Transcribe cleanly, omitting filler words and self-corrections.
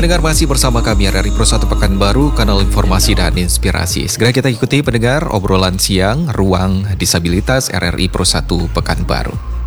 pendengar, masih bersama kami RRI Pro 1 Pekanbaru, kanal informasi dan inspirasi. Segera kita ikuti pendengar obrolan siang Ruang Disabilitas RRI Pro 1 Pekanbaru.